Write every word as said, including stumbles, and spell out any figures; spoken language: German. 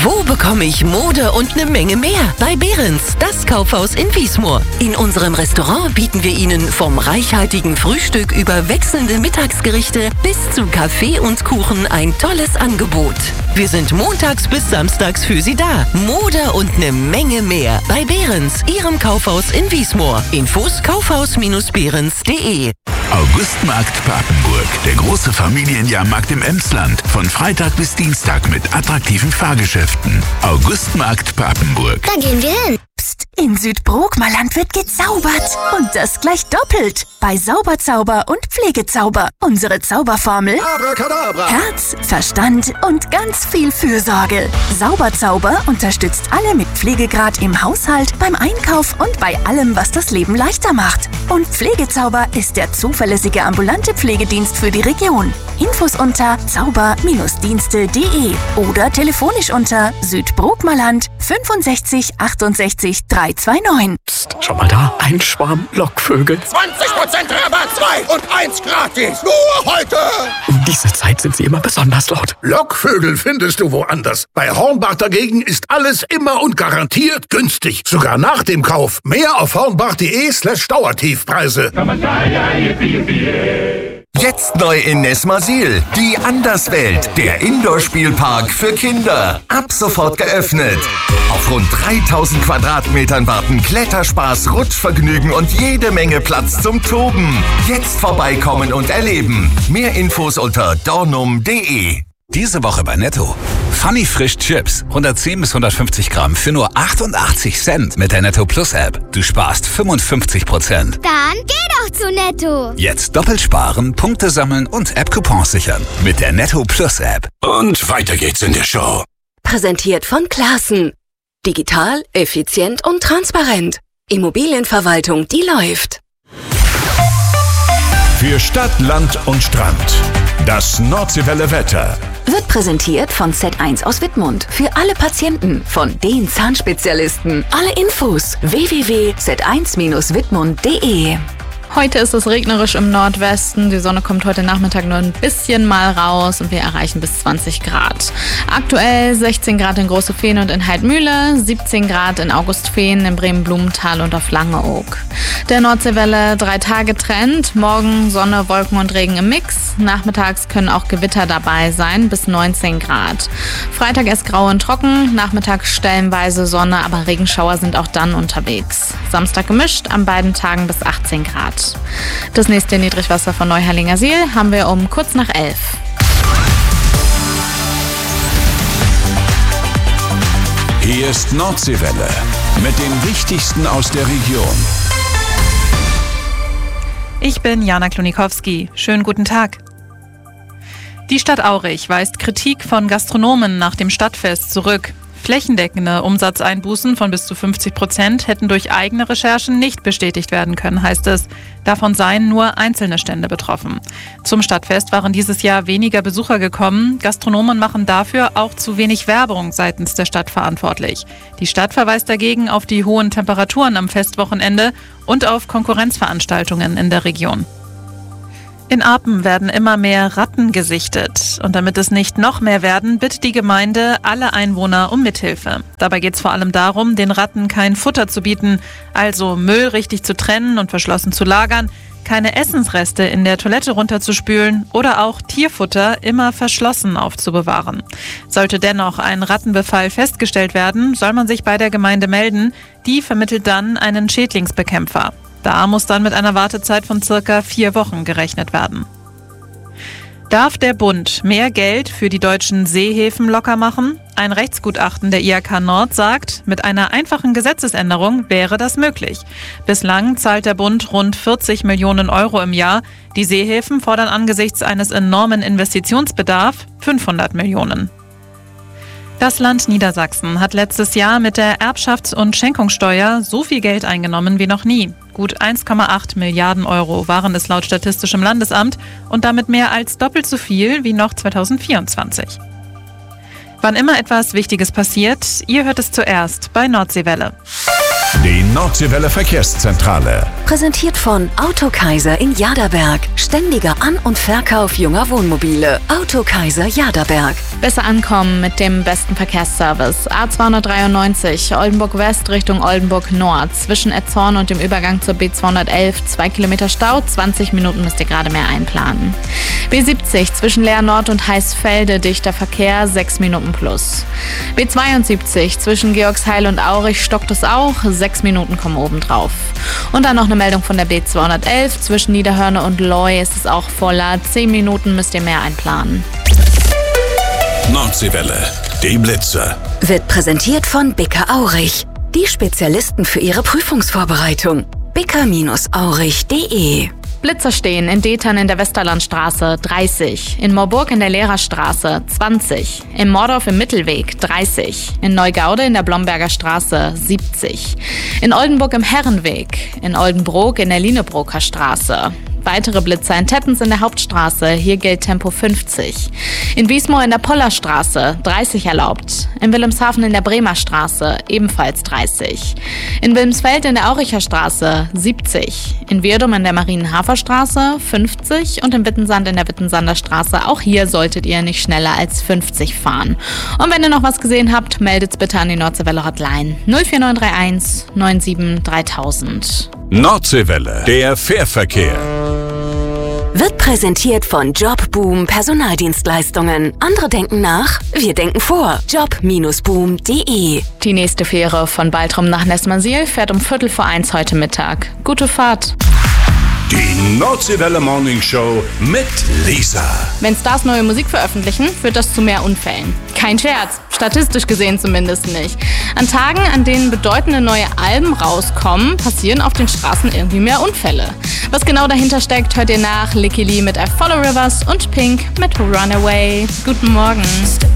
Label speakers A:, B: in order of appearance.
A: Wo bekomme ich Mode und eine Menge mehr? Bei Behrens, das Kaufhaus in Wiesmoor. In unserem Restaurant bieten wir Ihnen vom reichhaltigen Frühstück über wechselnde Mittagsgerichte bis zu Kaffee und Kuchen ein tolles Angebot. Wir sind montags bis samstags für Sie da. Mode und eine Menge mehr. Bei Behrens, Ihrem Kaufhaus in Wiesmoor. Infos kaufhaus Bindestrich behrens Punkt de.
B: Augustmarkt Papenburg, der große Familienjahrmarkt im Emsland. Von Freitag bis Dienstag mit attraktiven Fahrgeschäften. Augustmarkt Papenburg.
C: Da gehen wir hin.
D: Psst, in Südbrookmerland wird gezaubert. Und das gleich doppelt. Bei Sauberzauber und Pflegezauber. Unsere Zauberformel:
E: Abracadabra.
D: Herz, Verstand und ganz viel Fürsorge. Sauberzauber unterstützt alle mit Pflegegrad im Haushalt, beim Einkauf und bei allem, was das Leben leichter macht. Und Pflegezauber ist der zuverlässige ambulante Pflegedienst für die Region. Infos unter zauber Bindestrich dienste Punkt de oder telefonisch unter Südbrookmerland fünfundsechzig achtundsechzig dreihundertneunundzwanzig.
F: Psst, schau mal da, ein Schwarm Lockvögel.
E: zwanzig Prozent Rabatt, zwei und eins gratis. Nur heute.
F: Um diese Zeit sind sie immer besonders laut.
G: Lockvögel findest du woanders. Bei Hornbach dagegen ist alles immer und garantiert günstig. Sogar nach dem Kauf. Mehr auf hornbach Punkt de slash Dauertiefpreise.
H: Jetzt neu in Nesmasil. Die Anderswelt. Der Indoor-Spielpark für Kinder. Ab sofort geöffnet. Auf rund dreitausend Quadratmetern warten Kletterspaß, Rutschvergnügen und jede Menge Platz zum Toben. Jetzt vorbeikommen und erleben. Mehr Infos unter dornum Punkt de.
I: Diese Woche bei Netto. Funny Frisch Chips. hundertzehn bis hundertfünfzig Gramm für nur achtundachtzig Cent mit der Netto Plus App. Du sparst fünfundfünfzig Prozent.
C: Dann geh doch zu Netto.
I: Jetzt doppelt sparen, Punkte sammeln und App-Coupons sichern. Mit der Netto Plus App.
B: Und weiter geht's in der Show.
A: Präsentiert von Classen. Digital, effizient und transparent. Immobilienverwaltung, die läuft.
B: Für Stadt, Land und Strand. Das Nordseewelle Wetter.
D: Wird präsentiert von Z eins aus Wittmund. Für alle Patienten, von den Zahnspezialisten. Alle Infos w w w punkt z eins Bindestrich wittmund Punkt de.
J: Heute ist es regnerisch im Nordwesten. Die Sonne kommt heute Nachmittag nur ein bisschen mal raus und wir erreichen bis zwanzig Grad. Aktuell sechzehn Grad in Große Fehn und in Heidmühle, siebzehn Grad in Augustfehn, in Bremen-Blumenthal und auf Langeoog. Der Nordseewelle drei Tage Trend. Morgen Sonne, Wolken und Regen im Mix. Nachmittags können auch Gewitter dabei sein, bis neunzehn Grad. Freitag erst grau und trocken, nachmittags stellenweise Sonne, aber Regenschauer sind auch dann unterwegs. Samstag gemischt, an beiden Tagen bis achtzehn Grad. Das nächste Niedrigwasser von Neuherlingersiel haben wir um kurz nach elf.
B: Hier ist Nordseewelle mit dem Wichtigsten aus der Region.
K: Ich bin Jana Klonikowski. Schönen guten Tag. Die Stadt Aurich weist Kritik von Gastronomen nach dem Stadtfest zurück. Flächendeckende Umsatzeinbußen von bis zu fünfzig Prozent hätten durch eigene Recherchen nicht bestätigt werden können, heißt es. Davon seien nur einzelne Stände betroffen. Zum Stadtfest waren dieses Jahr weniger Besucher gekommen. Gastronomen machen dafür auch zu wenig Werbung seitens der Stadt verantwortlich. Die Stadt verweist dagegen auf die hohen Temperaturen am Festwochenende und auf Konkurrenzveranstaltungen in der Region. In Arpen werden immer mehr Ratten gesichtet. Und damit es nicht noch mehr werden, bittet die Gemeinde alle Einwohner um Mithilfe. Dabei geht es vor allem darum, den Ratten kein Futter zu bieten, also Müll richtig zu trennen und verschlossen zu lagern, keine Essensreste in der Toilette runterzuspülen oder auch Tierfutter immer verschlossen aufzubewahren. Sollte dennoch ein Rattenbefall festgestellt werden, soll man sich bei der Gemeinde melden. Die vermittelt dann einen Schädlingsbekämpfer. Da muss dann mit einer Wartezeit von circa vier Wochen gerechnet werden. Darf der Bund mehr Geld für die deutschen Seehäfen locker machen? Ein Rechtsgutachten der I H K Nord sagt, mit einer einfachen Gesetzesänderung wäre das möglich. Bislang zahlt der Bund rund vierzig Millionen Euro im Jahr. Die Seehäfen fordern angesichts eines enormen Investitionsbedarfs fünfhundert Millionen. Das Land Niedersachsen hat letztes Jahr mit der Erbschafts- und Schenkungssteuer so viel Geld eingenommen wie noch nie. Gut eins Komma acht Milliarden Euro waren es laut Statistischem Landesamt und damit mehr als doppelt so viel wie noch zweitausendvierundzwanzig. Wann immer etwas Wichtiges passiert, ihr hört es zuerst bei Nordseewelle.
B: Die Nordseewelle Verkehrszentrale.
A: Präsentiert von Autokaiser in Jaderberg. Ständiger An- und Verkauf junger Wohnmobile. Autokaiser Jaderberg.
J: Besser ankommen mit dem besten Verkehrsservice. A zweihundertdreiundneunzig, Oldenburg West Richtung Oldenburg Nord. Zwischen Etzhorn und dem Übergang zur B zweihundertelf, zwei Kilometer Stau, zwanzig Minuten müsst ihr gerade mehr einplanen. B siebzig, zwischen Leer Nord und Heißfelde, dichter Verkehr, sechs Minuten plus. B zweiundsiebzig, zwischen Georgsheil und Aurich stockt es auch, sechs Minuten kommen obendrauf. Und dann noch eine Meldung von der B zweihundertelf, zwischen Niederhörne und Loy ist es auch voller, zehn Minuten müsst ihr mehr einplanen.
B: Nordseewelle, die Blitzer.
A: Wird präsentiert von Bicker Aurich. Die Spezialisten für ihre Prüfungsvorbereitung. bicker aurich punkt de.
J: Blitzer stehen in Detern in der Westerlandstraße dreißig, in Moorburg in der Lehrerstraße zwanzig, in Mordorf im Mittelweg dreißig, in Neugaude in der Blomberger Straße siebzig, in Oldenburg im Herrenweg, in Oldenbrook in der Lienebroker Straße. Weitere Blitzer in Tettens in der Hauptstraße, hier gilt Tempo fünfzig. In Wiesmoor in der Pollerstraße dreißig erlaubt. In Wilhelmshaven in der Bremer Straße ebenfalls dreißig. In Wilmsfeld in der Auricher Straße siebzig. In Wirdum in der Marienhafer Straße fünfzig und in Wittensand in der Wittensander Straße. Auch hier solltet ihr nicht schneller als fünfzig fahren. Und wenn ihr noch was gesehen habt, meldet's bitte an die Nordseewelle Hotline null vier neun drei eins neun sieben dreitausend.
B: Nordseewelle, der Fährverkehr.
A: Wird präsentiert von Jobboom Personaldienstleistungen. Andere denken nach, wir denken vor. job Bindestrich boom punkt de.
J: Die nächste Fähre von Baltrum nach Nessmersiel fährt um Viertel vor eins heute Mittag. Gute Fahrt.
B: Die Nordseewelle Morning Show mit Lisa.
J: Wenn Stars neue Musik veröffentlichen, führt das zu mehr Unfällen. Kein Scherz, statistisch gesehen zumindest nicht. An Tagen, an denen bedeutende neue Alben rauskommen, passieren auf den Straßen irgendwie mehr Unfälle. Was genau dahinter steckt, hört ihr nach Licky Lee mit I Follow Rivers und Pink mit Runaway. Guten Morgen.